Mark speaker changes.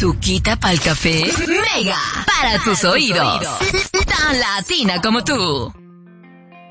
Speaker 1: Azuquita pa'l café. Mega. Para tus oídos. Tan latina como tú.